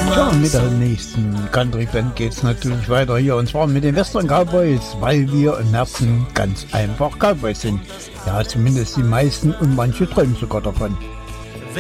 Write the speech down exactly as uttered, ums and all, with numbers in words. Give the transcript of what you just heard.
Tja, mit der nächsten Country-Band geht's natürlich weiter hier, und zwar mit den Western Cowboys, weil wir im Herzen ganz einfach Cowboys sind. Ja, zumindest die meisten, und manche träumen sogar davon.